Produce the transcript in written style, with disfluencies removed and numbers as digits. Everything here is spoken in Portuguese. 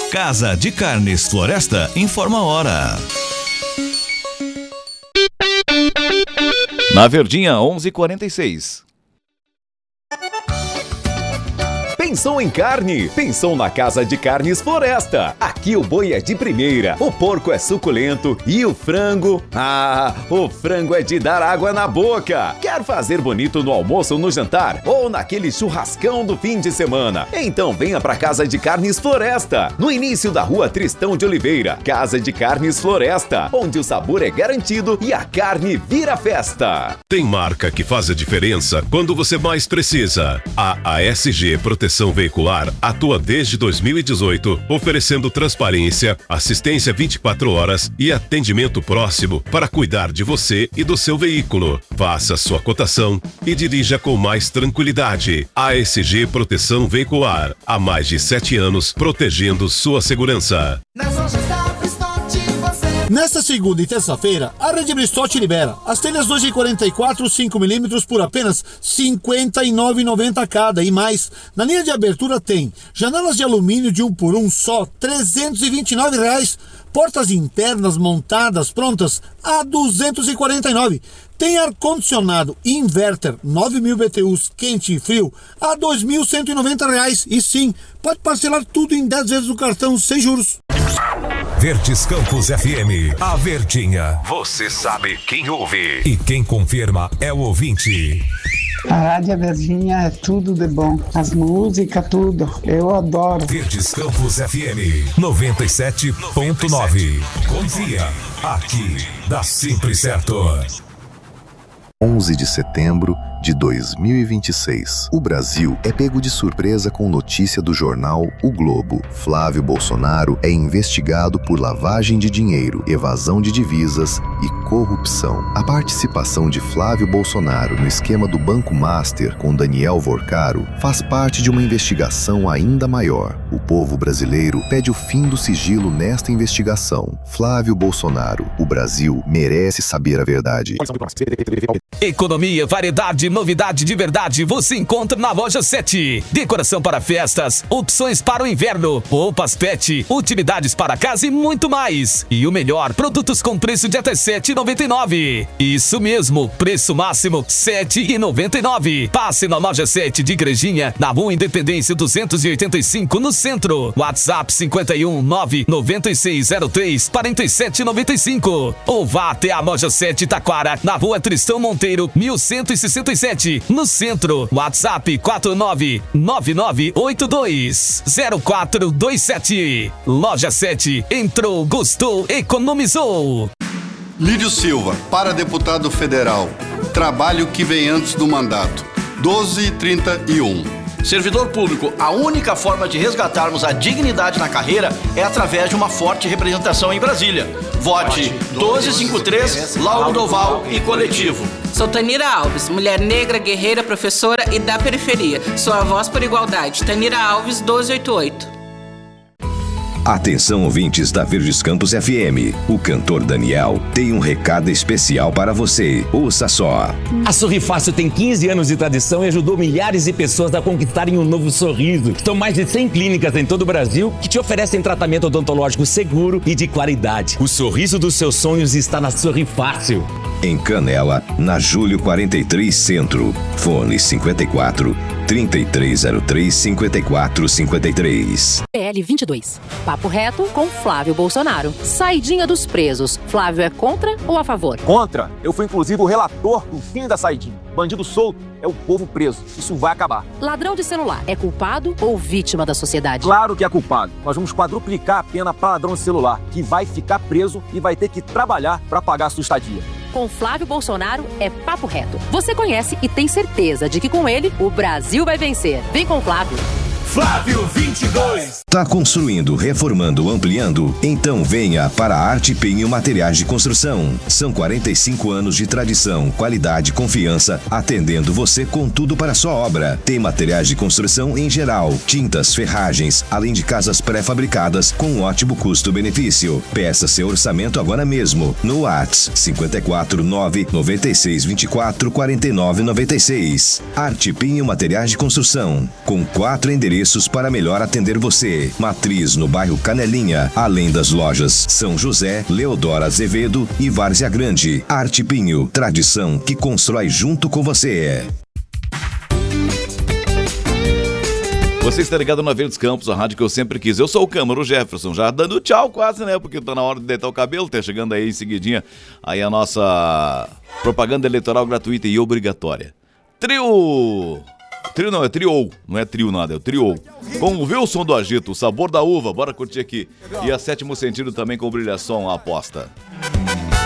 Casa de Carnes Floresta informa a hora. Na Verdinha, 11h46. Pensou em carne? Pensou na Casa de Carnes Floresta. Aqui o boi é de primeira, o porco é suculento e o frango... o frango é de dar água na boca. Quer fazer bonito no almoço ou no jantar? Ou naquele churrascão do fim de semana? Então venha pra Casa de Carnes Floresta, no início da Rua Tristão de Oliveira. Casa de Carnes Floresta, onde o sabor é garantido e a carne vira festa. Tem marca que faz a diferença quando você mais precisa. A ASG Proteção Veicular atua desde 2018, oferecendo transparência, assistência 24 horas e atendimento próximo para cuidar de você e do seu veículo. Faça sua cotação e dirija com mais tranquilidade. ASG Proteção Veicular, há mais de 7 anos, protegendo sua segurança. Nesta segunda e terça-feira, a Rede Bristotti libera as telhas 2,44 5mm por apenas R$ 59,90 cada e mais. Na linha de abertura tem janelas de alumínio de 1 por 1 só, R$ 329. Portas internas montadas prontas a R$ 249. Tem ar-condicionado inverter 9.000 BTUs quente e frio a R$ 2.190. E sim, pode parcelar tudo em 10 vezes no cartão sem juros. Verdes Campos FM, a Verdinha. Você sabe quem ouve. E quem confirma é o ouvinte. A Rádio Verdinha é tudo de bom. As músicas, tudo. Eu adoro. Verdes Campos FM 97.9. Confia, aqui dá sempre certo. 11 de setembro de 2026. O Brasil é pego de surpresa com notícia do jornal O Globo. Flávio Bolsonaro é investigado por lavagem de dinheiro, evasão de divisas e corrupção. A participação de Flávio Bolsonaro no esquema do Banco Master com Daniel Vorcaro faz parte de uma investigação ainda maior. O povo brasileiro pede o fim do sigilo nesta investigação. Flávio Bolsonaro, o Brasil merece saber a verdade. Economia, variedade, novidade de verdade você encontra na Loja 7. Decoração para festas, opções para o inverno, roupas pet, utilidades para casa e muito mais. E o melhor, produtos com preço de até R$ 7,99. Isso mesmo, preço máximo R$ 7,99. Passe na Loja 7 de Igrejinha, na Rua Independência 285, no centro. WhatsApp 51 99603 4795. Ou vá até a Loja 7 Taquara, na Rua Tristão Monteiro, 1167, no centro. WhatsApp 4999820427. Loja 7. Entrou, gostou, economizou. Lídio Silva, para deputado federal. Trabalho que vem antes do mandato. 1231. Servidor público, a única forma de resgatarmos a dignidade na carreira é através de uma forte representação em Brasília. Vote 1253, Lauro Doval e Coletivo. Sou Tanira Alves, mulher negra, guerreira, professora e da periferia. Sou a voz por igualdade. Tanira Alves, 1288. Atenção, ouvintes da Verdes Campos FM. O cantor Daniel tem um recado especial para você. Ouça só. A Sorrifácil tem 15 anos de tradição e ajudou milhares de pessoas a conquistarem um novo sorriso. São mais de 100 clínicas em todo o Brasil que te oferecem tratamento odontológico seguro e de qualidade. O sorriso dos seus sonhos está na Sorrifácil. Em Canela, na Júlio 43 Centro. Fone 54 3303 5453. PL 22. Papo reto com Flávio Bolsonaro. Saidinha dos presos. Flávio é contra ou a favor? Contra. Eu fui inclusive o relator do fim da saidinha. Bandido solto é o povo preso. Isso vai acabar. Ladrão de celular é culpado ou vítima da sociedade? Claro que é culpado. Nós vamos quadruplicar a pena para ladrão de celular, que vai ficar preso e vai ter que trabalhar para pagar a sua estadia. Com Flávio Bolsonaro é papo reto. Você conhece e tem certeza de que com ele o Brasil vai vencer. Vem com Flávio. Flávio 22. Tá construindo, reformando, ampliando? Então venha para a Arte Pinho Materiais de Construção. São 45 anos de tradição, qualidade, confiança, atendendo você com tudo para a sua obra. Tem materiais de construção em geral, tintas, ferragens, além de casas pré-fabricadas com um ótimo custo-benefício. Peça seu orçamento agora mesmo no WhatsApp 549 9624 4996. Arte Pinho Materiais de Construção, com 4 endereços preços para melhor atender você. Matriz no bairro Canelinha, além das lojas São José, Leodoro Azevedo e Várzea Grande. Arte Pinho, tradição que constrói junto com você. Você está ligado na Verdes Campos, a rádio que eu sempre quis. Eu sou o Câmara, o Jefferson, já dando tchau quase, né? Porque tá na hora de deitar o cabelo, tá chegando aí em seguidinha aí a nossa propaganda eleitoral gratuita e obrigatória. Trio não, é Triou, não é trio nada, é o Triou. Com o Wilson do Agito, o sabor da uva, bora curtir aqui. E a Sétimo Sentido também com Brilhação, a aposta.